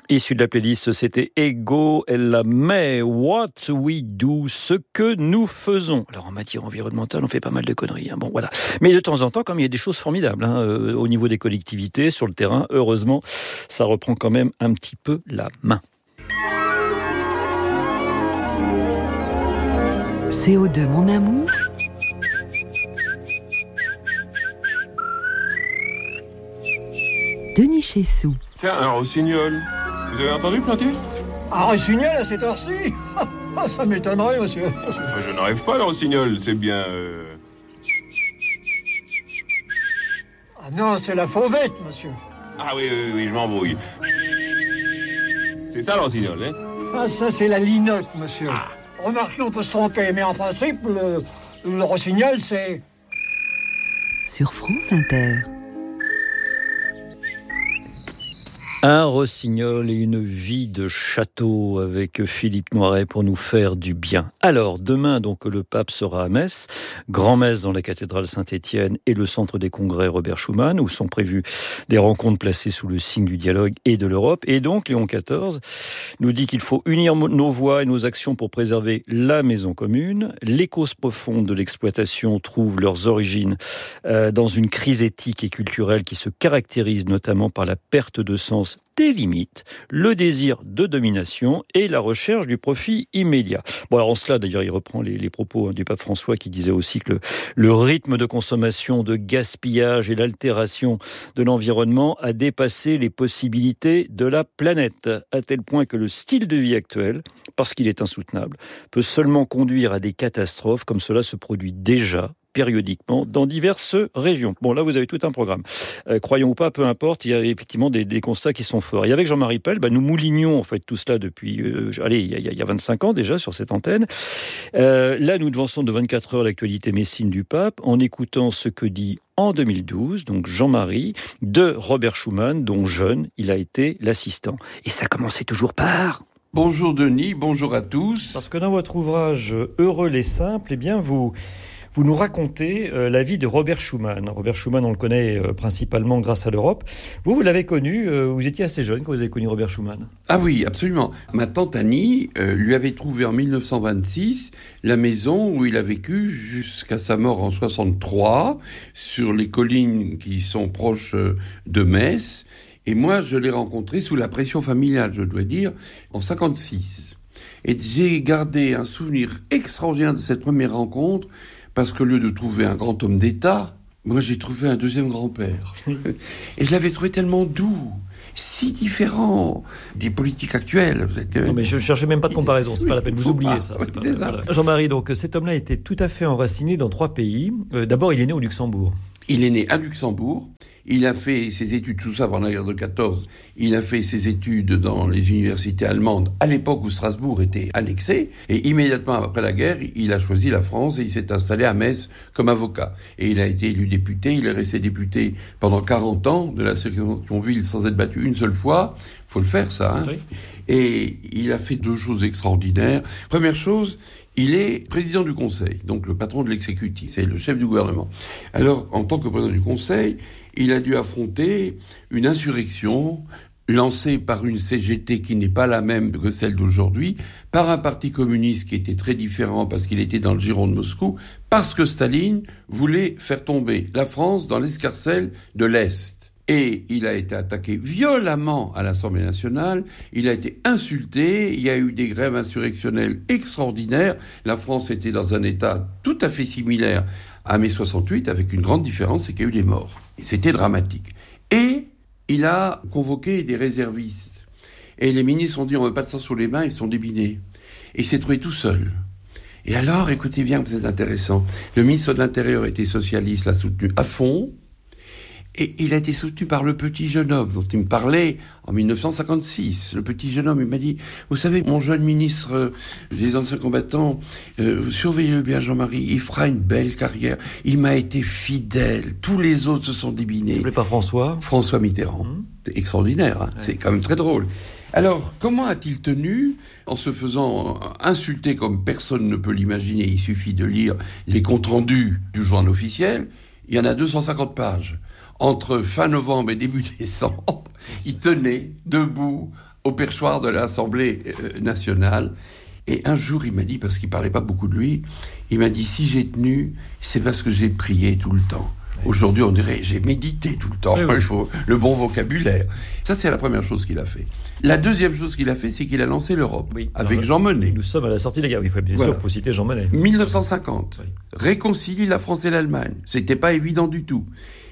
Issu de la playlist, c'était Ego Ella May, What We Do, ce que nous faisons. Alors en matière environnementale, on fait pas mal de conneries. Bon, voilà. Mais de temps en temps, comme il y a des choses formidables au niveau des collectivités, sur le terrain, heureusement, ça reprend quand même un petit peu la main. CO2, mon amour. Denis Chessou. Tiens, un rossignol. Vous avez entendu planter ? Un rossignol à cette heure-ci ? Ça m'étonnerait, monsieur. Enfin, je ne rêve pas, le rossignol. C'est bien... Ah non, c'est la fauvette, monsieur. Ah oui, je m'embrouille. C'est ça, le rossignol, hein ? Ah, ça, c'est la linotte, monsieur. Remarquez, on peut se tromper, mais en principe, le rossignol, c'est... Sur France Inter. Un rossignol et une vie de château avec Philippe Noiret pour nous faire du bien. Alors, demain, donc, le pape sera à Metz, grand-messe dans la cathédrale Saint-Étienne et le centre des congrès Robert Schuman, où sont prévues des rencontres placées sous le signe du dialogue et de l'Europe. Et donc, Léon XIV nous dit qu'il faut unir nos voix et nos actions pour préserver la maison commune. Les causes profondes de l'exploitation trouvent leurs origines dans une crise éthique et culturelle qui se caractérise notamment par la perte de sens des limites, le désir de domination et la recherche du profit immédiat. Bon, alors en cela, d'ailleurs, il reprend les propos du pape François qui disait aussi que le rythme de consommation, de gaspillage et l'altération de l'environnement a dépassé les possibilités de la planète, à tel point que le style de vie actuel, parce qu'il est insoutenable, peut seulement conduire à des catastrophes comme cela se produit déjà périodiquement dans diverses régions. Bon, là, vous avez tout un programme. Croyons ou pas, peu importe, il y a effectivement des constats qui sont forts. Et avec Jean-Marie Pell, nous moulinions en fait tout cela depuis, il y a 25 ans déjà sur cette antenne. Là, nous devançons de 24 heures l'actualité messine du pape en écoutant ce que dit en 2012, donc Jean-Marie, de Robert Schuman, dont jeune, il a été l'assistant. Et ça commençait toujours par... Bonjour Denis, bonjour à tous. Parce que dans votre ouvrage « Heureux les simples », eh bien, vous nous racontez la vie de Robert Schuman. Robert Schuman, on le connaît principalement grâce à l'Europe. Vous l'avez connu, vous étiez assez jeune quand vous avez connu Robert Schuman. Ah oui, absolument. Ma tante Annie lui avait trouvé en 1926 la maison où il a vécu jusqu'à sa mort en 63, sur les collines qui sont proches de Metz. Et moi, je l'ai rencontré sous la pression familiale, je dois dire, en 56. Et j'ai gardé un souvenir extraordinaire de cette première rencontre, parce qu'au lieu de trouver un grand homme d'État, moi j'ai trouvé un deuxième grand-père. Et je l'avais trouvé tellement doux, si différent des politiques actuelles. Non mais je ne cherchais même pas de comparaison, c'est pas la peine, vous oubliez ça. C'est ça. Voilà. Jean-Marie, donc cet homme-là était tout à fait enraciné dans 3 pays. D'abord, il est né au Luxembourg. Il est né à Luxembourg. Il a fait ses études, tout ça avant la guerre de 14, il a fait ses études dans les universités allemandes, à l'époque où Strasbourg était annexé, et immédiatement après la guerre, il a choisi la France et il s'est installé à Metz comme avocat. Et il a été élu député, il est resté député pendant 40 ans de la circonscription-ville sans être battu une seule fois. Faut le faire, ça, hein. Oui. Et il a fait 2 choses extraordinaires. Première chose, il est président du Conseil, donc le patron de l'exécutif, c'est le chef du gouvernement. Alors, en tant que président du Conseil, il a dû affronter une insurrection lancée par une CGT qui n'est pas la même que celle d'aujourd'hui, par un parti communiste qui était très différent parce qu'il était dans le giron de Moscou, parce que Staline voulait faire tomber la France dans l'escarcelle de l'Est. Et il a été attaqué violemment à l'Assemblée nationale, il a été insulté, il y a eu des grèves insurrectionnelles extraordinaires. La France était dans un état tout à fait similaire à mai 68, avec une grande différence, c'est qu'il y a eu des morts. C'était dramatique. Et il a convoqué des réservistes. Et les ministres ont dit, on ne veut pas de sang sous les mains, ils sont débinés. Et il s'est trouvé tout seul. Et alors, écoutez bien, c'est intéressant. Le ministre de l'Intérieur était socialiste, l'a soutenu à fond. Et il a été soutenu par le petit jeune homme dont il me parlait en 1956. Le petit jeune homme, il m'a dit, vous savez, mon jeune ministre des anciens combattants, surveillez-le bien Jean-Marie, il fera une belle carrière. Il m'a été fidèle. Tous les autres se sont débinés. Vous ne pas François ? François Mitterrand. C'est extraordinaire, hein. Ouais. C'est quand même très drôle. Alors, comment a-t-il tenu en se faisant insulter comme personne ne peut l'imaginer? Il suffit de lire les comptes rendus du journal officiel. Il y en a 250 pages. Entre fin novembre et début décembre, il tenait debout, au perchoir de l'Assemblée nationale. Et un jour, il m'a dit, parce qu'il ne parlait pas beaucoup de lui, il m'a dit, si j'ai tenu, c'est parce que j'ai prié tout le temps. Aujourd'hui, on dirait, j'ai médité tout le temps. Oui. Il faut le bon vocabulaire. Ça, c'est la première chose qu'il a fait. La deuxième chose qu'il a fait, c'est qu'il a lancé l'Europe, avec Jean Monnet. Nous sommes à la sortie de la guerre. Il faut bien sûr citer Jean Monnet. 1950. Réconcilie la France et l'Allemagne. C'était pas évident du tout.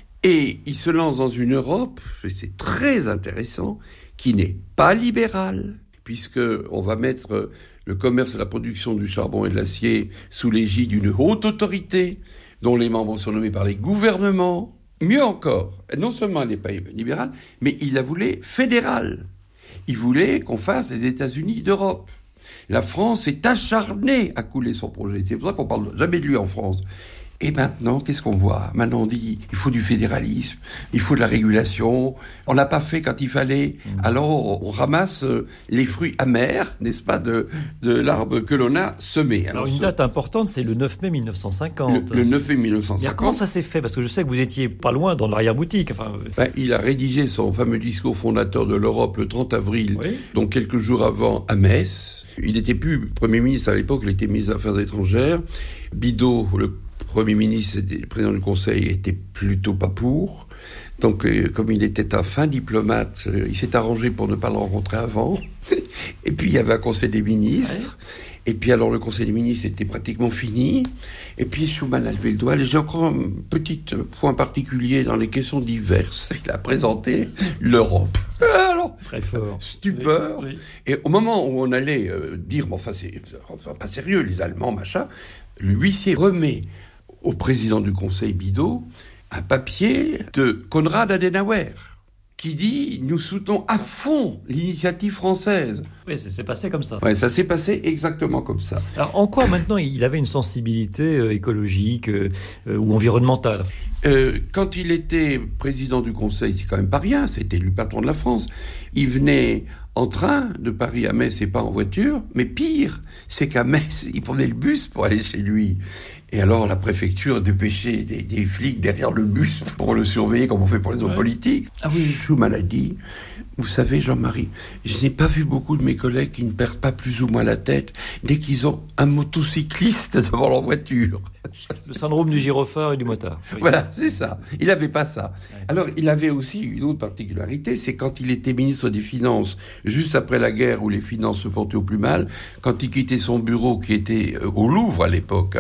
Et il se lance dans une Europe, et c'est très intéressant, qui n'est pas libérale, puisque on va mettre le commerce et la production du charbon et de l'acier sous l'égide d'une haute autorité, dont les membres sont nommés par les gouvernements. Mieux encore, non seulement elle n'est pas libérale, mais il la voulait fédérale. Il voulait qu'on fasse les États-Unis d'Europe. La France est acharnée à couler son projet. C'est pour ça qu'on ne parle jamais de lui en France. Et maintenant, qu'est-ce qu'on voit ? Maintenant, on dit il faut du fédéralisme, il faut de la régulation. On l'a pas fait quand il fallait. Alors, on ramasse les fruits amers, n'est-ce pas, de l'arbre que l'on a semé. Alors une date importante, c'est le 9 mai 1950. Le 9 mai 1950. Alors, comment ça s'est fait ? Parce que je sais que vous étiez pas loin dans l'arrière-boutique. Il a rédigé son fameux discours fondateur de l'Europe le 30 avril, donc quelques jours avant, à Metz. Il n'était plus Premier ministre à l'époque, il était ministre des Affaires étrangères. Bidault, le Premier ministre et le président du Conseil était plutôt pas pour. Donc, comme il était un fin diplomate, il s'est arrangé pour ne pas le rencontrer avant. Et puis, il y avait un Conseil des ministres. Et puis, alors, le Conseil des ministres était pratiquement fini. Et puis, Schuman a levé le doigt. J'ai encore un petit point particulier dans les questions diverses. Il a présenté l'Europe. Alors, très fort. Stupeur. Oui. Et au moment où on allait dire, mais enfin, c'est pas sérieux, les Allemands, machin, l'huissier remet au président du Conseil Bidault un papier de Konrad Adenauer qui dit « Nous soutenons à fond l'initiative française ». Oui, c'est passé comme ça. Oui, ça s'est passé exactement comme ça. Alors, en quoi maintenant il avait une sensibilité écologique ou environnementale ? Quand il était président du Conseil, c'est quand même pas rien, c'était le patron de la France. Il venait en train de Paris à Metz et pas en voiture, mais pire, c'est qu'à Metz, il prenait le bus pour aller chez lui. Et alors la préfecture dépêchait des flics derrière le bus pour le surveiller comme on fait pour les hommes politiques. Ah oui. Schuman a dit, vous savez Jean-Marie, je n'ai pas vu beaucoup de mes collègues qui ne perdent pas plus ou moins la tête dès qu'ils ont un motocycliste devant leur voiture. Le syndrome du gyrophare et du motard. Oui. Voilà, c'est ça. Il n'avait pas ça. Alors, il avait aussi une autre particularité, c'est quand il était ministre des Finances, juste après la guerre où les finances se portaient au plus mal, quand il quittait son bureau qui était au Louvre à l'époque,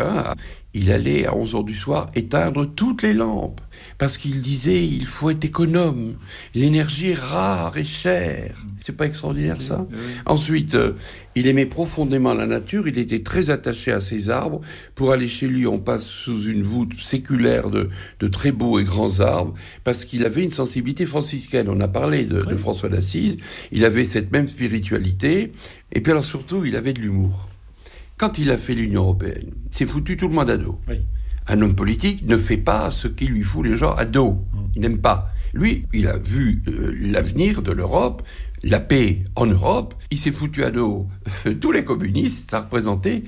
il allait à 11h du soir éteindre toutes les lampes. Parce qu'il disait, il faut être économe. L'énergie est rare et chère. C'est pas extraordinaire, ça ? Oui. Ensuite, il aimait profondément la nature. Il était très attaché à ses arbres. Pour aller chez lui, on passe sous une voûte séculaire de très beaux et grands arbres. Parce qu'il avait une sensibilité franciscaine. On a parlé de François d'Assise. Il avait cette même spiritualité. Et puis alors surtout, il avait de l'humour. Quand il a fait l'Union européenne, il s'est foutu tout le monde à dos. Oui. Un homme politique ne fait pas ce qui lui fout les gens à dos. Il n'aime pas. Lui, il a vu l'avenir de l'Europe, la paix en Europe. Il s'est foutu à dos tous les communistes. Ça représentait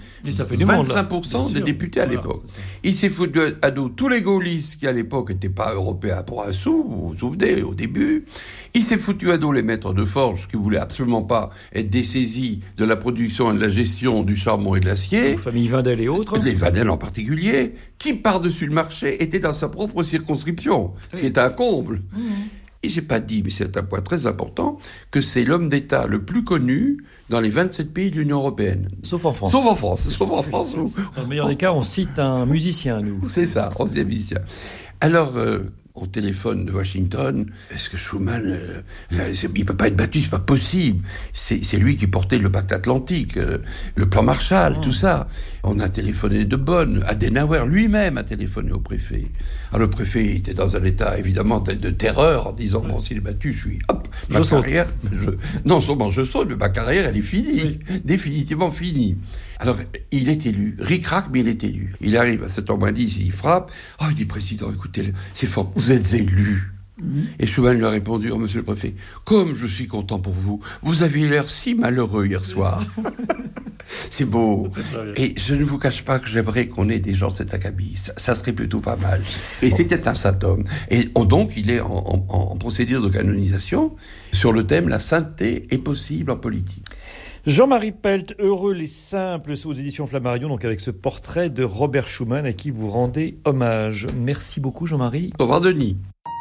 25% des députés à l'époque. Il s'est foutu à dos tous les gaullistes qui, à l'époque, n'étaient pas européens pour un sou. Vous vous souvenez, au début. Il s'est foutu à dos les maîtres de forge qui voulaient absolument pas être dessaisis de la production et de la gestion du charbon et de l'acier. Les familles Vindel et autres. Les Vindel en particulier, qui par-dessus le marché étaient dans sa propre circonscription. Ce qui est un comble. Et j'ai pas dit, mais c'est un point très important, que c'est l'homme d'État le plus connu dans les 27 pays de l'Union européenne. Sauf en France. Sauf en France. Dans le meilleur des cas, on cite un musicien, nous. C'est ça, on cite un musicien. Alors, au téléphone de Washington, est-ce que Schuman, il peut pas être battu, c'est pas possible. C'est lui qui portait le pacte atlantique, le plan Marshall, tout ça. On a téléphoné de Bonn. Adenauer lui-même a téléphoné au préfet. Alors le préfet était dans un état évidemment de terreur en disant bon, s'il est battu, ma carrière, non seulement je saute, mais ma carrière elle est finie, définitivement finie. Alors il est élu, ric-rac, mais il est élu. Il arrive à 7h moins 10, il frappe. Oh, il dit président, écoutez, c'est fort, vous êtes élu. Et Schuman lui a répondu, monsieur le préfet, comme je suis content pour vous, vous aviez l'air si malheureux hier soir. C'est beau. Et je ne vous cache pas que j'aimerais qu'on ait des gens de cet acabit. Ça serait plutôt pas mal. Et c'était un saint homme. Et donc, il est en procédure de canonisation sur le thème « La sainteté est possible en politique ». Jean-Marie Pelt, Heureux les simples, aux éditions Flammarion, donc avec ce portrait de Robert Schuman à qui vous rendez hommage. Merci beaucoup Jean-Marie. Au revoir Denis.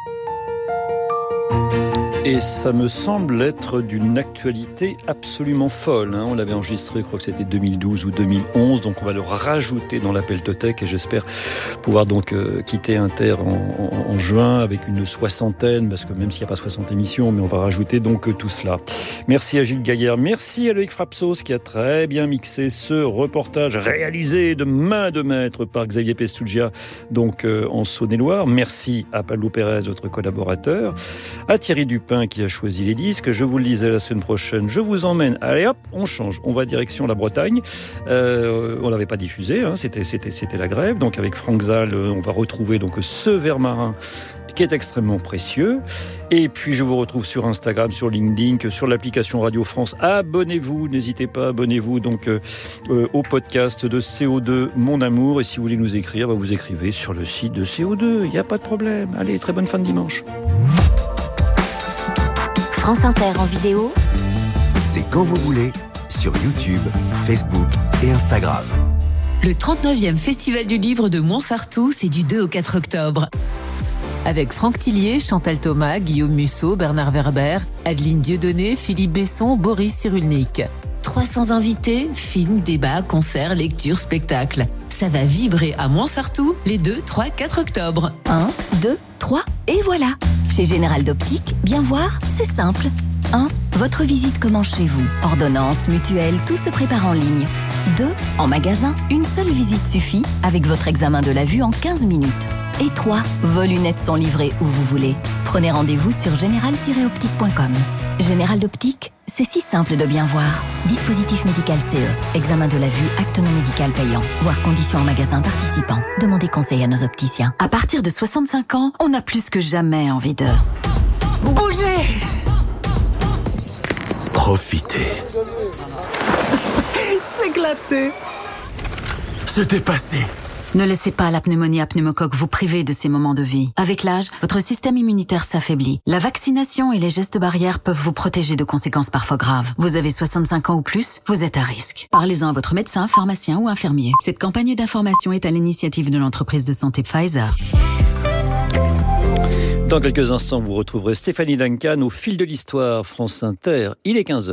Et ça me semble être d'une actualité absolument folle. On l'avait enregistré, je crois que c'était 2012 ou 2011, donc on va le rajouter dans la Peltothèque et j'espère pouvoir donc quitter Inter en juin avec une soixantaine, parce que même s'il n'y a pas 60 émissions, mais on va rajouter donc tout cela. Merci à Gilles Gaillard, merci à Loïc Frapsos qui a très bien mixé ce reportage réalisé de main de maître par Xavier Pestougia, donc en Saône-et-Loire. Merci à Pablo Pérez, votre collaborateur, à Thierry Dupin qui a choisi les disques. Je vous le disais la semaine prochaine, je vous emmène. Allez hop, on change. On va direction la Bretagne. On l'avait pas diffusé, c'était la grève. Donc avec Franck Zal, on va retrouver donc ce verre marin qui est extrêmement précieux. Et puis je vous retrouve sur Instagram, sur LinkedIn, sur l'application Radio France. Abonnez-vous, n'hésitez pas, abonnez-vous donc au podcast de CO2 Mon Amour. Et si vous voulez nous écrire, vous écrivez sur le site de CO2. Il n'y a pas de problème. Allez, très bonne fin de dimanche. France Inter en vidéo, c'est quand vous voulez, sur YouTube, Facebook et Instagram. Le 39e Festival du Livre de Montsartou, c'est du 2 au 4 octobre. Avec Franck Tillier, Chantal Thomas, Guillaume Musso, Bernard Werber, Adeline Dieudonné, Philippe Besson, Boris Cyrulnik. 300 invités, films, débats, concerts, lectures, spectacles. Ça va vibrer à Montsartou les 2, 3, 4 octobre. 1, 2, 3, et voilà. Chez Général d'Optique, bien voir, c'est simple. 1. Votre visite commence chez vous. Ordonnance, mutuelle, tout se prépare en ligne. 2. En magasin, une seule visite suffit avec votre examen de la vue en 15 minutes. Et 3. Vos lunettes sont livrées où vous voulez. Prenez rendez-vous sur général-optique.com. Général d'Optique, c'est si simple de bien voir. Dispositif médical CE. Examen de la vue, acte non médical payant. Voir conditions en magasin participant. Demandez conseil à nos opticiens. À partir de 65 ans, on a plus que jamais envie de... bouger. Profitez. S'éclater. Se dépasser. Ne laissez pas la pneumonie à pneumocoque vous priver de ces moments de vie. Avec l'âge, votre système immunitaire s'affaiblit. La vaccination et les gestes barrières peuvent vous protéger de conséquences parfois graves. Vous avez 65 ans ou plus, vous êtes à risque. Parlez-en à votre médecin, pharmacien ou infirmier. Cette campagne d'information est à l'initiative de l'entreprise de santé Pfizer. Dans quelques instants, vous retrouverez Stéphanie Duncan au fil de l'histoire, France Inter. Il est 15h.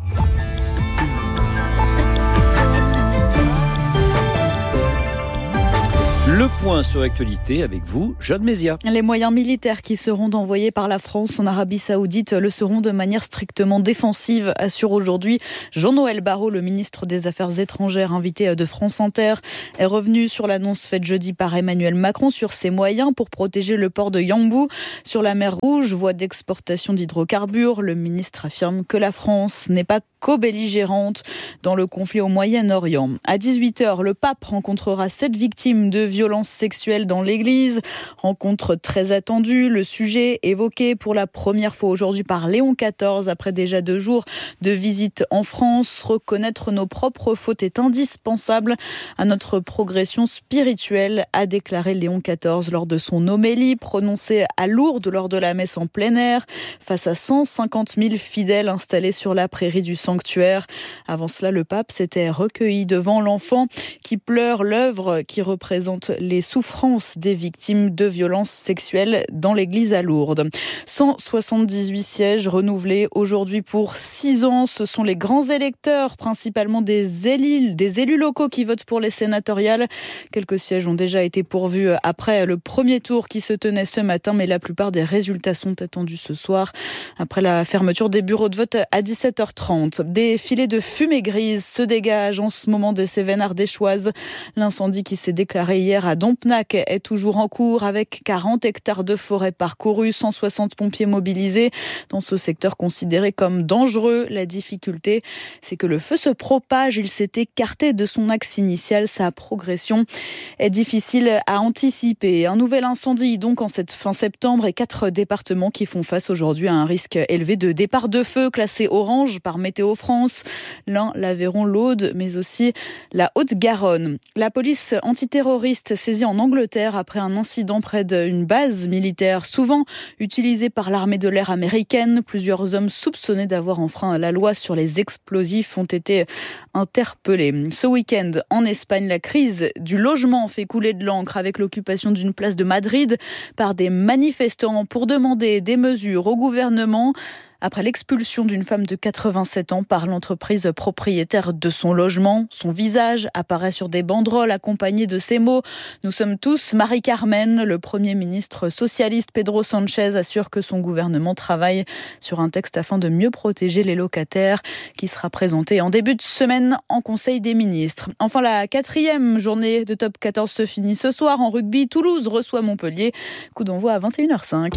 Le point sur l'actualité avec vous, Jeanne Mézia. Les moyens militaires qui seront envoyés par la France en Arabie Saoudite le seront de manière strictement défensive, assure aujourd'hui Jean-Noël Barrot, le ministre des Affaires étrangères invité de France Inter, est revenu sur l'annonce faite jeudi par Emmanuel Macron sur ses moyens pour protéger le port de Yanbu sur la mer Rouge, voie d'exportation d'hydrocarbures. Le ministre affirme que la France n'est pas co-belligérante dans le conflit au Moyen-Orient. À 18h, le pape rencontrera 7 victimes de violences sexuelles dans l'église. Rencontre très attendue. Le sujet évoqué pour la première fois aujourd'hui par Léon XIV après déjà 2 jours de visite en France. Reconnaître nos propres fautes est indispensable à notre progression spirituelle, a déclaré Léon XIV lors de son homélie prononcée à Lourdes lors de la messe en plein air face à 150 000 fidèles installés sur la prairie du sanctuaire. Avant cela, le pape s'était recueilli devant l'enfant qui pleure, l'œuvre qui représente les souffrances des victimes de violences sexuelles dans l'église à Lourdes. 178 sièges renouvelés aujourd'hui pour 6 ans. Ce sont les grands électeurs, principalement des élus locaux qui votent pour les sénatoriales. Quelques sièges ont déjà été pourvus après le premier tour qui se tenait ce matin, mais la plupart des résultats sont attendus ce soir après la fermeture des bureaux de vote à 17h30. Des filets de fumée grise se dégagent en ce moment des Cévennes ardéchoises. L'incendie qui s'est déclaré hier sanitaire à Dompenac est toujours en cours avec 40 hectares de forêt parcourus, 160 pompiers mobilisés dans ce secteur considéré comme dangereux. La difficulté, c'est que le feu se propage. Il s'est écarté de son axe initial. Sa progression est difficile à anticiper. Un nouvel incendie donc en cette fin septembre et 4 départements qui font face aujourd'hui à un risque élevé de départ de feu, classé orange par Météo France. L'Ain, l'Aveyron, l'Aude, mais aussi la Haute-Garonne. La police antiterroriste saisie en Angleterre après un incident près d'une base militaire souvent utilisée par l'armée de l'air américaine. Plusieurs hommes soupçonnés d'avoir enfreint la loi sur les explosifs ont été interpellés. Ce week-end, en Espagne, la crise du logement fait couler de l'encre avec l'occupation d'une place de Madrid par des manifestants pour demander des mesures au gouvernement après l'expulsion d'une femme de 87 ans par l'entreprise propriétaire de son logement. Son visage apparaît sur des banderoles accompagné de ces mots « Nous sommes tous Marie-Carmen ». Le Premier ministre socialiste Pedro Sánchez assure que son gouvernement travaille sur un texte afin de mieux protéger les locataires qui sera présenté en début de semaine en Conseil des ministres. Enfin, la 4e journée de Top 14 se finit ce soir. En rugby, Toulouse reçoit Montpellier. Coup d'envoi à 21h05.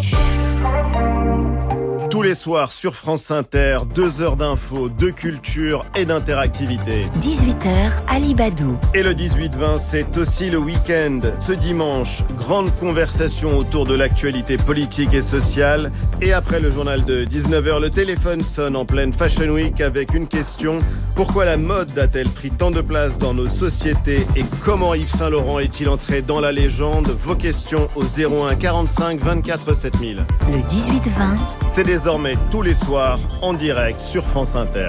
Tous les soirs sur France Inter, 2 heures d'infos, de culture et d'interactivité. 18h, Ali Badou. Et le 18-20, c'est aussi le week-end. Ce dimanche, grande conversation autour de l'actualité politique et sociale. Et après le journal de 19h, le téléphone sonne en pleine Fashion Week avec une question. Pourquoi la mode a-t-elle pris tant de place dans nos sociétés et comment Yves Saint-Laurent est-il entré dans la légende? Vos questions au 01 45 24 7000. Le 18-20, c'est désormais tous les soirs en direct sur France Inter.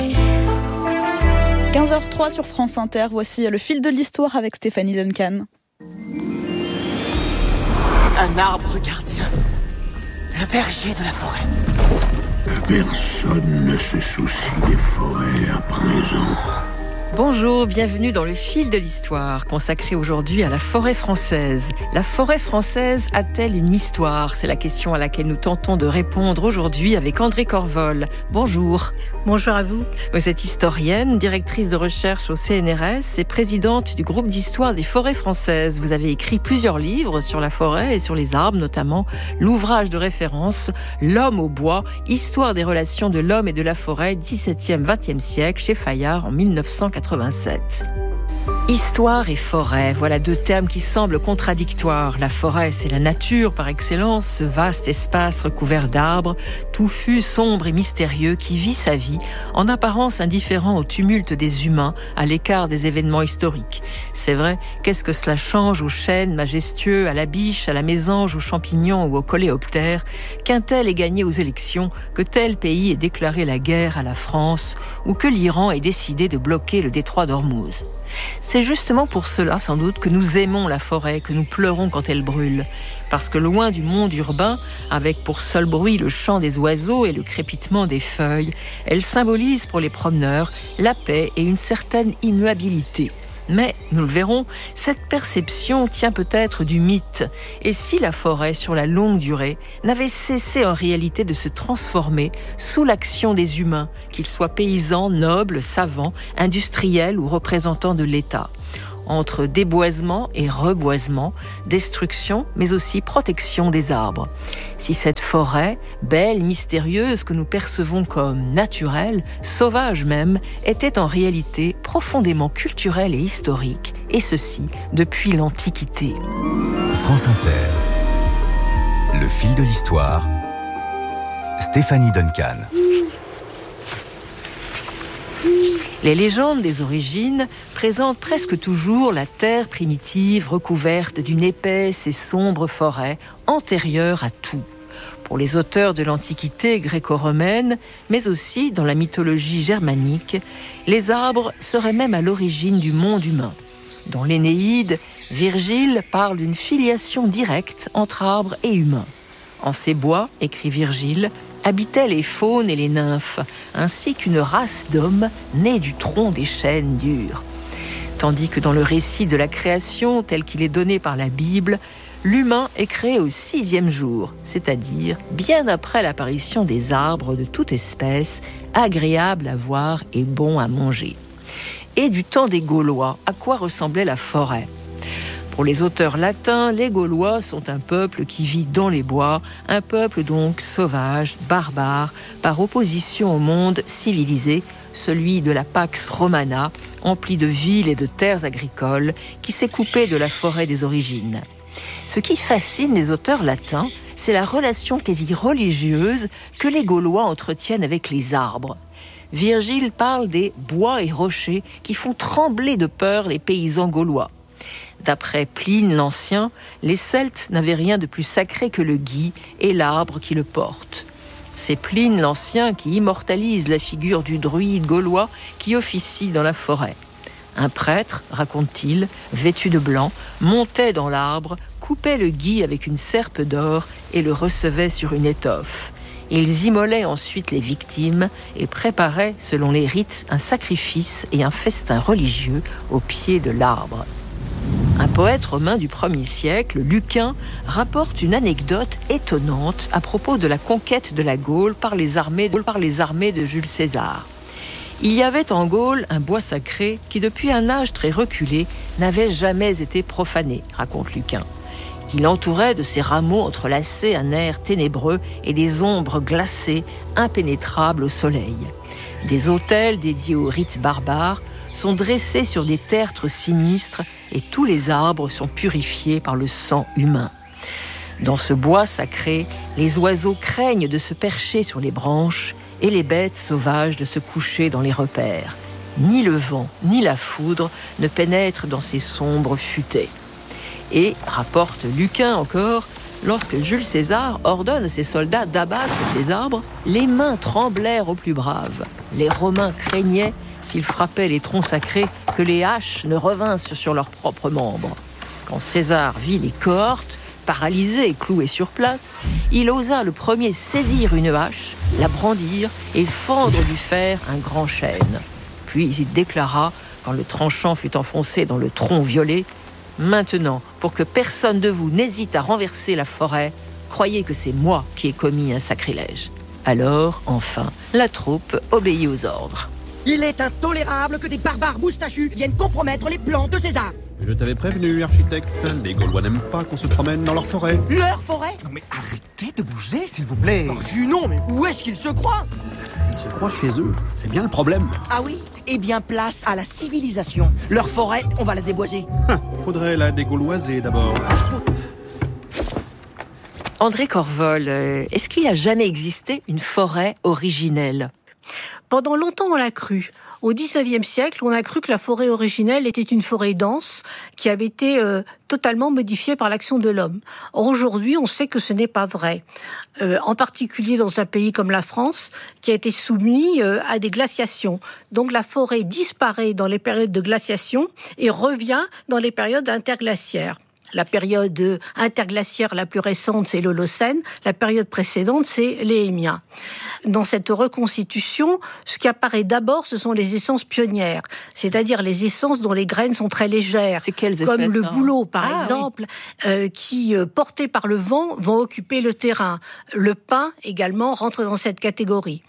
15h03 sur France Inter, voici le fil de l'histoire avec Stéphanie Duncan. Un arbre gardien, le berger de la forêt. Personne ne se soucie des forêts à présent. Bonjour, bienvenue dans le fil de l'histoire, consacré aujourd'hui à la forêt française. La forêt française a-t-elle une histoire? C'est la question à laquelle nous tentons de répondre aujourd'hui avec André Corvol. Bonjour. Bonjour à vous. Vous êtes historienne, directrice de recherche au CNRS et présidente du groupe d'histoire des forêts françaises. Vous avez écrit plusieurs livres sur la forêt et sur les arbres, notamment l'ouvrage de référence « L'homme au bois, histoire des relations de l'homme et de la forêt, 17e-20e siècle » chez Fayard en 1987. Histoire et forêt, voilà 2 termes qui semblent contradictoires. La forêt, c'est la nature par excellence, ce vaste espace recouvert d'arbres, touffu, sombre et mystérieux, qui vit sa vie, en apparence indifférent au tumulte des humains, à l'écart des événements historiques. C'est vrai, qu'est-ce que cela change aux chênes majestueux, à la biche, à la mésange, aux champignons ou aux coléoptères, qu'un tel ait gagné aux élections, que tel pays ait déclaré la guerre à la France, ou que l'Iran ait décidé de bloquer le détroit d'Ormuz. C'est justement pour cela, sans doute, que nous aimons la forêt, que nous pleurons quand elle brûle. Parce que loin du monde urbain, avec pour seul bruit le chant des oiseaux et le crépitement des feuilles, elle symbolise pour les promeneurs la paix et une certaine immuabilité. Mais, nous le verrons, cette perception tient peut-être du mythe. Et si la forêt, sur la longue durée, n'avait cessé en réalité de se transformer sous l'action des humains, qu'ils soient paysans, nobles, savants, industriels ou représentants de l'État ? Entre déboisement et reboisement, destruction, mais aussi protection des arbres. Si cette forêt, belle, mystérieuse, que nous percevons comme naturelle, sauvage même, était en réalité profondément culturelle et historique, et ceci depuis l'Antiquité. France Inter, le fil de l'histoire, Stéphanie Duncan. Les légendes des origines présentent presque toujours la terre primitive recouverte d'une épaisse et sombre forêt antérieure à tout. Pour les auteurs de l'Antiquité gréco-romaine, mais aussi dans la mythologie germanique, les arbres seraient même à l'origine du monde humain. Dans l'Énéide, Virgile parle d'une filiation directe entre arbres et humains. En ces bois, écrit Virgile, habitaient les faunes et les nymphes, ainsi qu'une race d'hommes nés du tronc des chênes durs. Tandis que dans le récit de la création tel qu'il est donné par la Bible, l'humain est créé au 6e jour, c'est-à-dire bien après l'apparition des arbres de toute espèce, agréables à voir et bons à manger. Et du temps des Gaulois, à quoi ressemblait la forêt ? Pour les auteurs latins, les Gaulois sont un peuple qui vit dans les bois, un peuple donc sauvage, barbare, par opposition au monde civilisé, celui de la Pax Romana, empli de villes et de terres agricoles, qui s'est coupé de la forêt des origines. Ce qui fascine les auteurs latins, c'est la relation quasi religieuse que les Gaulois entretiennent avec les arbres. Virgile parle des bois et rochers qui font trembler de peur les paysans gaulois. D'après Pline l'Ancien, les Celtes n'avaient rien de plus sacré que le gui et l'arbre qui le porte. C'est Pline l'Ancien qui immortalise la figure du druide gaulois qui officie dans la forêt. Un prêtre, raconte-t-il, vêtu de blanc, montait dans l'arbre, coupait le gui avec une serpe d'or et le recevait sur une étoffe. Ils immolaient ensuite les victimes et préparaient, selon les rites, un sacrifice et un festin religieux au pied de l'arbre. Un poète romain du 1er siècle, Lucain, rapporte une anecdote étonnante à propos de la conquête de la Gaule par les armées de Jules César. Il y avait en Gaule un bois sacré qui, depuis un âge très reculé, n'avait jamais été profané, raconte Lucain. Il entourait de ses rameaux entrelacés un air ténébreux et des ombres glacées, impénétrables au soleil. Des autels dédiés aux rites barbares sont dressés sur des tertres sinistres et tous les arbres sont purifiés par le sang humain. Dans ce bois sacré, les oiseaux craignent de se percher sur les branches et les bêtes sauvages de se coucher dans les repères. Ni le vent, ni la foudre ne pénètrent dans ces sombres futaies. Et, rapporte Lucain encore, lorsque Jules César ordonne à ses soldats d'abattre ces arbres, les mains tremblèrent aux plus braves. Les Romains craignaient, s'ils frappaient les troncs sacrés, que les haches ne revinssent sur leurs propres membres. Quand César vit les cohortes, paralysées et clouées sur place, il osa le premier saisir une hache, la brandir et fendre du fer un grand chêne. Puis il déclara, quand le tranchant fut enfoncé dans le tronc violet, « Maintenant, pour que personne de vous n'hésite à renverser la forêt, croyez que c'est moi qui ai commis un sacrilège. » Alors, enfin, la troupe obéit aux ordres. Il est intolérable que des barbares moustachus viennent compromettre les plans de César. Je t'avais prévenu, architecte. Les Gaulois n'aiment pas qu'on se promène dans leur forêt. Leur forêt ? Non mais arrêtez de bouger, s'il vous plaît. Non, mais où est-ce qu'ils se croient ? Ils se croient chez eux. C'est bien le problème. Ah oui ? Eh bien, place à la civilisation. Leur forêt, on va la déboiser. Faudrait la dégauloiser d'abord. André Corvol, est-ce qu'il a jamais existé une forêt originelle ? Pendant longtemps, on l'a cru. Au XIXe siècle, on a cru que la forêt originelle était une forêt dense qui avait été totalement modifiée par l'action de l'homme. Or, aujourd'hui, on sait que ce n'est pas vrai. En particulier dans un pays comme la France, qui a été soumis à des glaciations. Donc, la forêt disparaît dans les périodes de glaciation et revient dans les périodes interglaciaires. La période interglaciaire la plus récente, c'est l'Holocène. La période précédente, c'est l'Éhémien. Dans cette reconstitution, ce qui apparaît d'abord, ce sont les essences pionnières, c'est-à-dire les essences dont les graines sont très légères, comme le bouleau, par exemple, qui, portés par le vent, vont occuper le terrain. Le pin, également, rentre dans cette catégorie.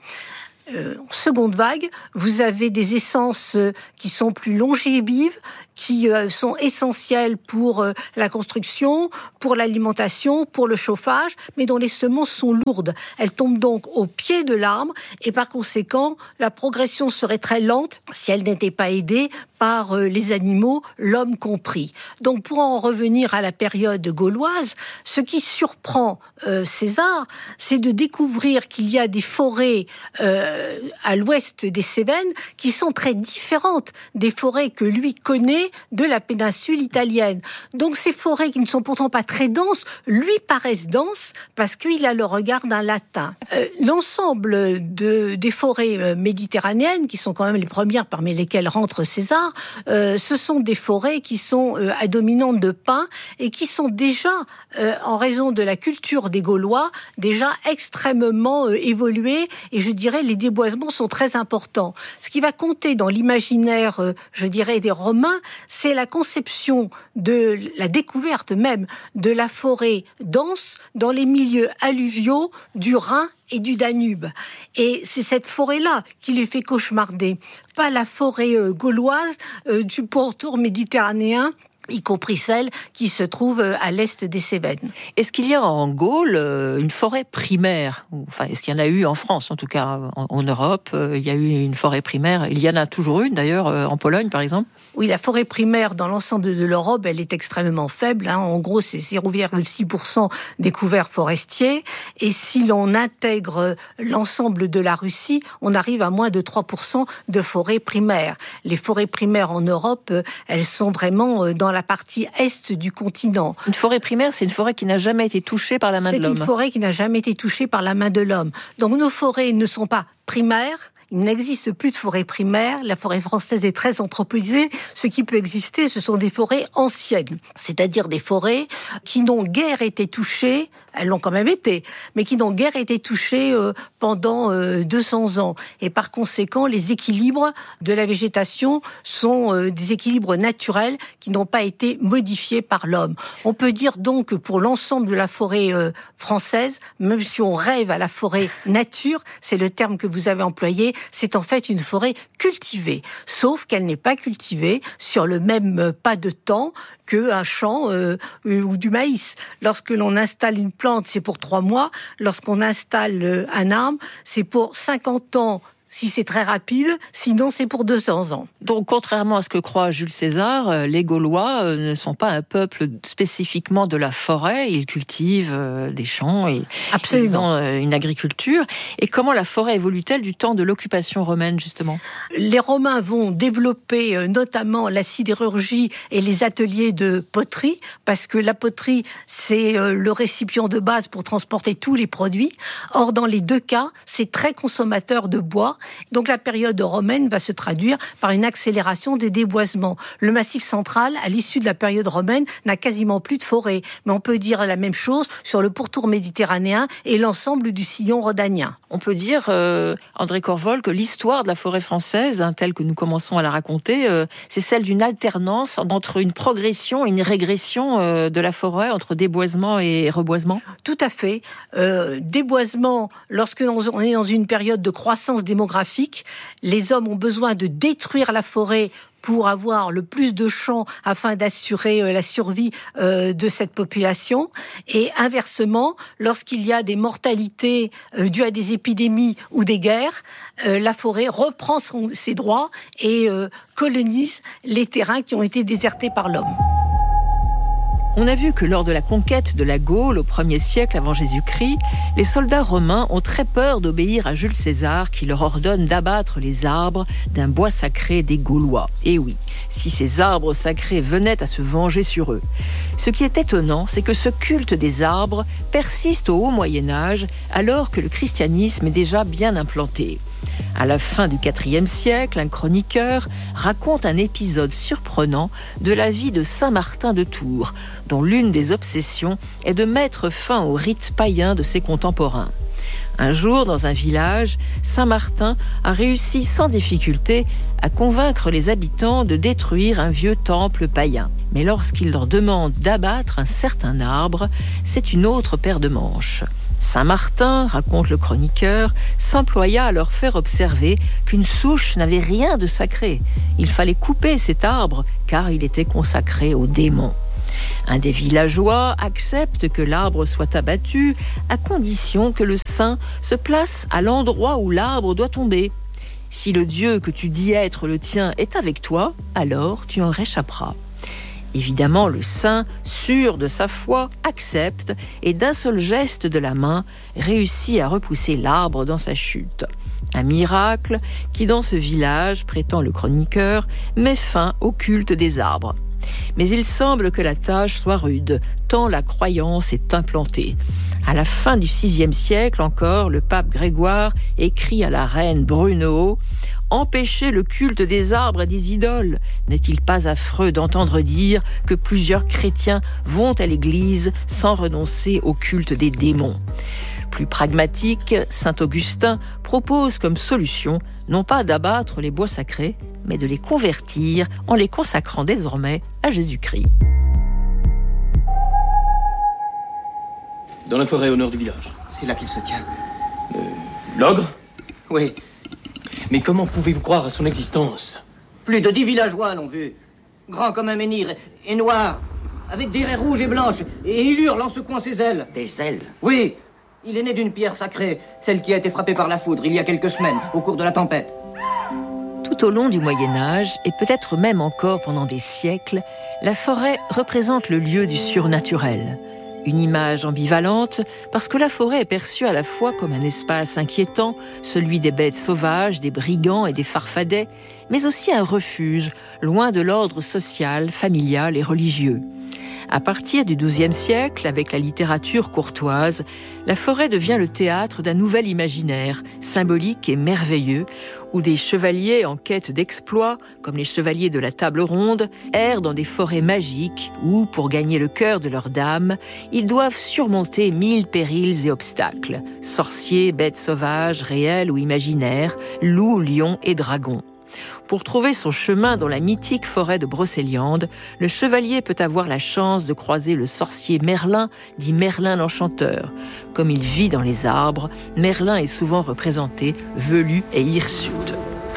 Seconde vague, vous avez des essences qui sont plus longévives, qui sont essentielles pour la construction, pour l'alimentation, pour le chauffage, mais dont les semences sont lourdes. Elles tombent donc au pied de l'arbre et par conséquent, la progression serait très lente si elle n'était pas aidée par les animaux, l'homme compris. Donc pour en revenir à la période gauloise, ce qui surprend César, c'est de découvrir qu'il y a des forêts à l'ouest des Cévennes qui sont très différentes des forêts que lui connaît de la péninsule italienne. Donc ces forêts qui ne sont pourtant pas très denses, lui paraissent denses parce qu'il a le regard d'un latin. L'ensemble des forêts méditerranéennes, qui sont quand même les premières parmi lesquelles rentre César, ce sont des forêts qui sont à dominante de pins et qui sont déjà, en raison de la culture des Gaulois, déjà extrêmement évoluées, et je dirais les déboisements sont très importants. Ce qui va compter dans l'imaginaire, je dirais, des Romains, c'est la conception de la découverte même de la forêt dense dans les milieux alluviaux du Rhin et du Danube. Et c'est cette forêt-là qui les fait cauchemarder, pas la forêt gauloise du pourtour méditerranéen y compris celle qui se trouve à l'est des Cévennes. Est-ce qu'il y a en Gaule une forêt primaire ? Enfin, est-ce qu'il y en a eu en France, en tout cas en Europe, il y a eu une forêt primaire. Il y en a toujours une, d'ailleurs, en Pologne, par exemple. Oui, la forêt primaire dans l'ensemble de l'Europe, elle est extrêmement faible. En gros, c'est 0,6% des couverts forestiers. Et si l'on intègre l'ensemble de la Russie, on arrive à moins de 3% de forêts primaires. Les forêts primaires en Europe, elles sont vraiment dans la partie est du continent. Une forêt primaire, c'est une forêt qui n'a jamais été touchée par la main de l'homme. C'est une forêt qui n'a jamais été touchée par la main de l'homme. Donc nos forêts ne sont pas primaires. Il n'existe plus de forêt primaire. La forêt française est très anthropisée. Ce qui peut exister, ce sont des forêts anciennes. C'est-à-dire des forêts qui n'ont guère été touchées. Elles l'ont quand même été, mais qui n'ont guère été touchées pendant 200 ans. Et par conséquent, les équilibres de la végétation sont des équilibres naturels qui n'ont pas été modifiés par l'homme. On peut dire donc que pour l'ensemble de la forêt française, même si on rêve à la forêt nature, c'est le terme que vous avez employé, c'est en fait une forêt cultivée. Sauf qu'elle n'est pas cultivée sur le même pas de temps qu'un champ ou du maïs. Lorsque l'on installe une plante, c'est pour 3 mois. Lorsqu'on installe un arbre, c'est pour 50 ans. Si c'est très rapide, sinon c'est pour 200 ans. Donc, contrairement à ce que croit Jules César, les Gaulois ne sont pas un peuple spécifiquement de la forêt. Ils cultivent des champs et ils ont une agriculture. Et comment la forêt évolue-t-elle du temps de l'occupation romaine, justement ? Les Romains vont développer notamment la sidérurgie et les ateliers de poterie, parce que la poterie, c'est le récipient de base pour transporter tous les produits. Or, dans les deux cas, c'est très consommateur de bois. Donc la période romaine va se traduire par une accélération des déboisements. Le Massif central, à l'issue de la période romaine, n'a quasiment plus de forêt. Mais on peut dire la même chose sur le pourtour méditerranéen et l'ensemble du sillon rhodanien. On peut dire, André Corvol, que l'histoire de la forêt française, telle que nous commençons à la raconter, c'est celle d'une alternance entre une progression et une régression de la forêt, entre déboisement et reboisement. Tout à fait. Déboisement, lorsque on est dans une période de croissance démographique, les hommes ont besoin de détruire la forêt pour avoir le plus de champs afin d'assurer la survie de cette population. Et inversement, lorsqu'il y a des mortalités dues à des épidémies ou des guerres, la forêt reprend ses droits et colonise les terrains qui ont été désertés par l'homme. On a vu que lors de la conquête de la Gaule au 1er siècle avant Jésus-Christ, les soldats romains ont très peur d'obéir à Jules César qui leur ordonne d'abattre les arbres d'un bois sacré des Gaulois. Et oui, si ces arbres sacrés venaient à se venger sur eux. Ce qui est étonnant, c'est que ce culte des arbres persiste au haut Moyen-Âge alors que le christianisme est déjà bien implanté. À la fin du IVe siècle, un chroniqueur raconte un épisode surprenant de la vie de Saint Martin de Tours, dont l'une des obsessions est de mettre fin aux rites païens de ses contemporains. Un jour, dans un village, Saint Martin a réussi sans difficulté à convaincre les habitants de détruire un vieux temple païen. Mais lorsqu'il leur demande d'abattre un certain arbre, c'est une autre paire de manches. Saint Martin, raconte le chroniqueur, s'employa à leur faire observer qu'une souche n'avait rien de sacré. Il fallait couper cet arbre, car il était consacré aux démons. Un des villageois accepte que l'arbre soit abattu, à condition que le saint se place à l'endroit où l'arbre doit tomber. Si le Dieu que tu dis être le tien est avec toi, alors tu en réchapperas. Évidemment, le saint, sûr de sa foi, accepte et d'un seul geste de la main, réussit à repousser l'arbre dans sa chute. Un miracle qui, dans ce village, prétend le chroniqueur, met fin au culte des arbres. Mais il semble que la tâche soit rude, tant la croyance est implantée. À la fin du VIe siècle encore, le pape Grégoire écrit à la reine Brunehaut « Empêcher le culte des arbres et des idoles. N'est-il pas affreux d'entendre dire que plusieurs chrétiens vont à l'église sans renoncer au culte des démons ?» Plus pragmatique, saint Augustin propose comme solution non pas d'abattre les bois sacrés, mais de les convertir en les consacrant désormais à Jésus-Christ. Dans la forêt au nord du village. C'est là qu'il se tient. L'ogre ? Oui. Mais comment pouvez-vous croire à son existence ? Plus de 10 villageois l'ont vu. grand comme un menhir, et noir, avec des raies rouges et blanches, et il hurle en secouant ses ailes. Des ailes? Oui, il est né d'une pierre sacrée, celle qui a été frappée par la foudre il y a quelques semaines, au cours de la tempête. Tout au long du Moyen-Âge, et peut-être même encore pendant des siècles, la forêt représente le lieu du surnaturel. Une image ambivalente, parce que la forêt est perçue à la fois comme un espace inquiétant, celui des bêtes sauvages, des brigands et des farfadets, mais aussi un refuge, loin de l'ordre social, familial et religieux. À partir du XIIe siècle, avec la littérature courtoise, la forêt devient le théâtre d'un nouvel imaginaire, symbolique et merveilleux, où des chevaliers en quête d'exploits, comme les chevaliers de la table ronde, errent dans des forêts magiques où, pour gagner le cœur de leurs dames, ils doivent surmonter 1000 périls et obstacles, sorciers, bêtes sauvages, réels ou imaginaires, loups, lions et dragons. Pour trouver son chemin dans la mythique forêt de Brocéliande, le chevalier peut avoir la chance de croiser le sorcier Merlin, dit Merlin l'Enchanteur. Comme il vit dans les arbres, Merlin est souvent représenté velu et hirsute.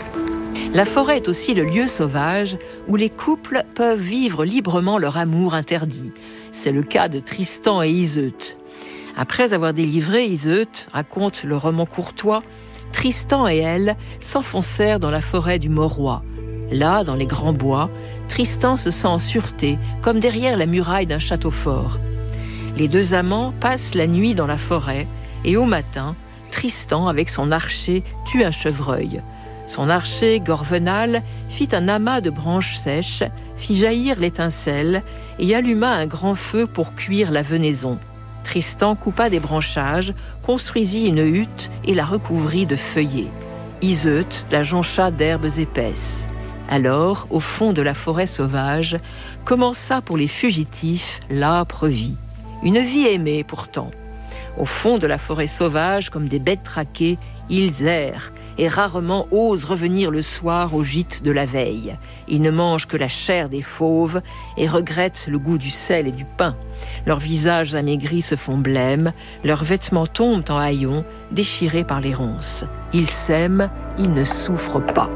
La forêt est aussi le lieu sauvage où les couples peuvent vivre librement leur amour interdit. C'est le cas de Tristan et Iseut. Après avoir délivré Iseut, raconte le roman courtois, Tristan et elle s'enfoncèrent dans la forêt du Mauroy. Là, dans les grands bois, Tristan se sent en sûreté, comme derrière la muraille d'un château fort. Les deux amants passent la nuit dans la forêt, et au matin, Tristan, avec son archer, tue un chevreuil. Son archer, Gorvenal, fit un amas de branches sèches, fit jaillir l'étincelle, et alluma un grand feu pour cuire la venaison. Tristan coupa des branchages, construisit une hutte et la recouvrit de feuillets. Iseut la joncha d'herbes épaisses. Alors, au fond de la forêt sauvage, commença pour les fugitifs l'âpre vie. Une vie aimée pourtant. Au fond de la forêt sauvage, comme des bêtes traquées, ils errent et rarement osent revenir le soir au gîte de la veille. Ils ne mangent que la chair des fauves et regrettent le goût du sel et du pain. Leurs visages amaigris se font blêmes, leurs vêtements tombent en haillons, déchirés par les ronces. Ils s'aiment, ils ne souffrent pas.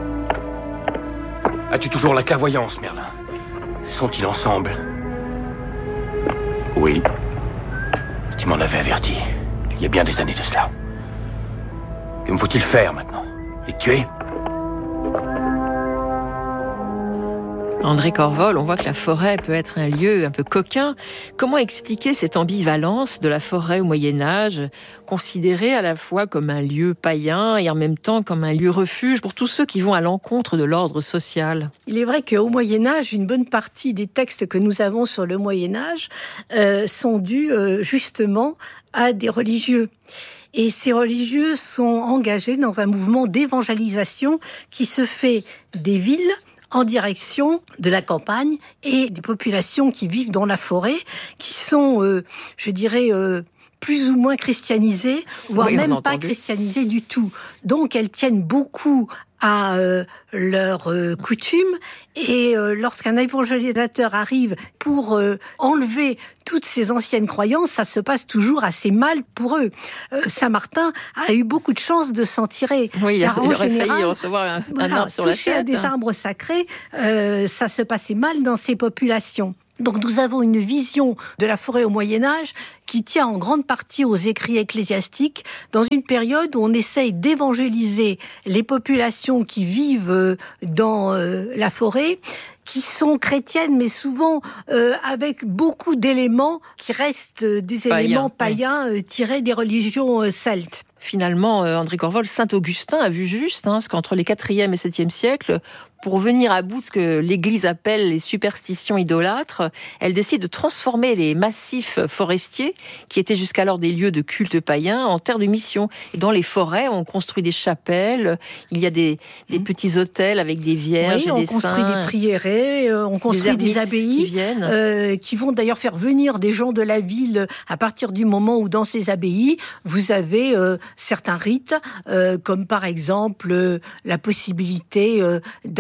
As-tu toujours la clairvoyance, Merlin? Sont-ils ensemble? Oui. Tu m'en avais averti, il y a bien des années de cela. Que me faut-il faire maintenant? Les tuer? André Corvol, on voit que la forêt peut être un lieu un peu coquin. Comment expliquer cette ambivalence de la forêt au Moyen-Âge, considérée à la fois comme un lieu païen et en même temps comme un lieu refuge pour tous ceux qui vont à l'encontre de l'ordre social? Il est vrai qu'au Moyen-Âge, une bonne partie des textes que nous avons sur le Moyen-Âge sont dus justement à des religieux. Et ces religieux sont engagés dans un mouvement d'évangélisation qui se fait des villes en direction de la campagne et des populations qui vivent dans la forêt, qui sont, plus ou moins christianisées, voire même pas christianisées du tout. Donc elles tiennent beaucoup à leurs coutumes, et lorsqu'un évangélisateur arrive pour enlever toutes ces anciennes croyances, ça se passe toujours assez mal pour eux. Saint-Martin a eu beaucoup de chance de s'en tirer. Oui, car il aurait failli recevoir un arbre sur la tête. Toucher à des arbres sacrés, ça se passait mal dans ces populations. Donc nous avons une vision de la forêt au Moyen-Âge qui tient en grande partie aux écrits ecclésiastiques, dans une période où on essaye d'évangéliser les populations qui vivent dans la forêt, qui sont chrétiennes, mais souvent avec beaucoup d'éléments qui restent des éléments païens tirés des religions celtes. Finalement, André Corvol, Saint-Augustin a vu juste, parce qu'entre les 4e et 7e siècles, pour venir à bout de ce que l'Église appelle les superstitions idolâtres, elle décide de transformer les massifs forestiers, qui étaient jusqu'alors des lieux de culte païen, en terre de mission. Et dans les forêts, on construit des chapelles, il y a des petits hôtels avec des vierges et des saints. On construit des prieurés, on construit des abbayes qui vont d'ailleurs faire venir des gens de la ville à partir du moment où dans ces abbayes, vous avez certains rites, comme par exemple la possibilité d'appeler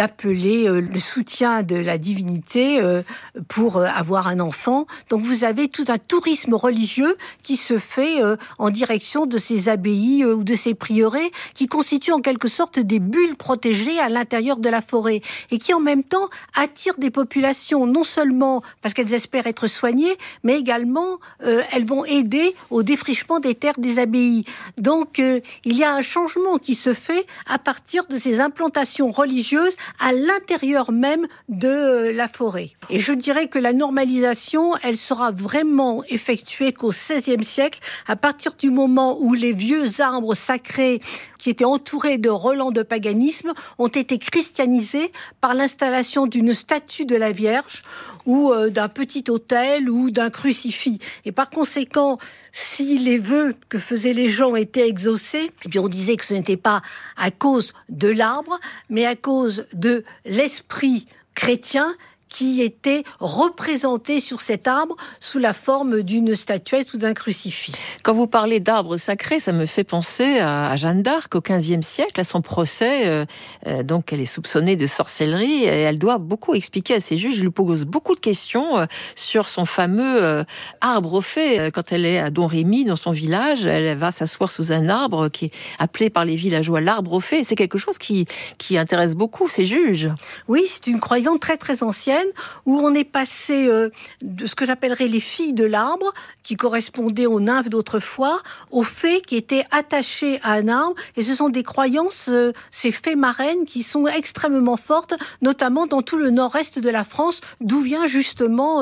d'appeler le soutien de la divinité pour avoir un enfant. Donc vous avez tout un tourisme religieux qui se fait en direction de ces abbayes ou de ces prieurés qui constituent en quelque sorte des bulles protégées à l'intérieur de la forêt et qui en même temps attirent des populations non seulement parce qu'elles espèrent être soignées, mais également elles vont aider au défrichement des terres des abbayes. Donc il y a un changement qui se fait à partir de ces implantations religieuses à l'intérieur même de la forêt. Et je dirais que la normalisation, elle sera vraiment effectuée qu'au XVIe siècle, à partir du moment où les vieux arbres sacrés qui étaient entourés de relents de paganisme ont été christianisés par l'installation d'une statue de la Vierge ou d'un petit autel ou d'un crucifix. Et par conséquent, si les vœux que faisaient les gens étaient exaucés, eh bien on disait que ce n'était pas à cause de l'arbre, mais à cause de l'esprit chrétien qui était représenté sur cet arbre sous la forme d'une statuette ou d'un crucifix. Quand vous parlez d'arbres sacrés, ça me fait penser à Jeanne d'Arc au XVe siècle, à son procès. Donc elle est soupçonnée de sorcellerie et elle doit beaucoup expliquer à ses juges. Je lui pose beaucoup de questions sur son fameux arbre au fée. Quand elle est à Domrémy, dans son village, elle va s'asseoir sous un arbre qui est appelé par les villageois l'arbre au fée. C'est quelque chose qui intéresse beaucoup ces juges. Oui, c'est une croyance très très ancienne où on est passé de ce que j'appellerais les filles de l'arbre, qui correspondaient aux nymphes d'autrefois, aux fées qui étaient attachées à un arbre. Et ce sont des croyances, ces fées marraines, qui sont extrêmement fortes, notamment dans tout le nord-est de la France, d'où vient justement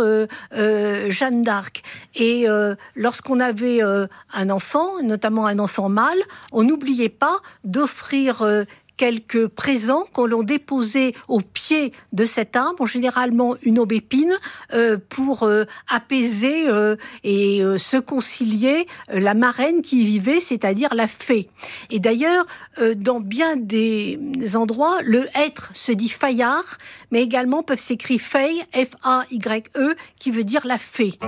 Jeanne d'Arc. Et lorsqu'on avait un enfant, notamment un enfant mâle, on n'oubliait pas d'offrir quelques présents qu'on l'on déposait au pied de cet arbre, généralement une aubépine, pour apaiser et se concilier la marraine qui y vivait, c'est-à-dire la fée. Et d'ailleurs, dans bien des endroits, le être se dit faillard, mais également peuvent s'écrire fey, F-A-Y-E, qui veut dire la fée.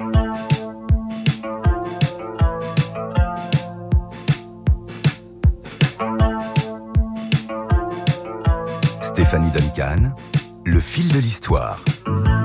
Stéphanie Duncan, le fil de l'histoire.